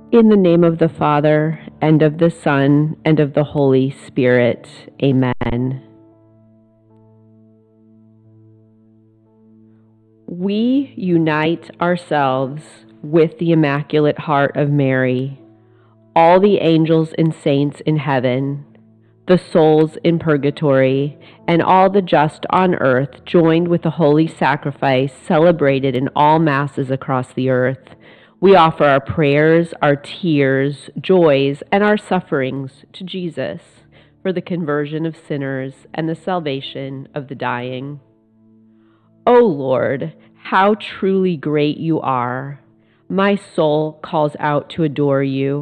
In the name of the Father, and of the Son, and of the Holy Spirit. Amen. We unite ourselves with the Immaculate Heart of Mary, all the angels and saints in heaven, the souls in purgatory, and all the just on earth, joined with the holy sacrifice celebrated in all masses across the earth. We offer our prayers, our tears, joys, and our sufferings to Jesus for the conversion of sinners and the salvation of the dying. O Lord, how truly great you are! My soul calls out to adore you.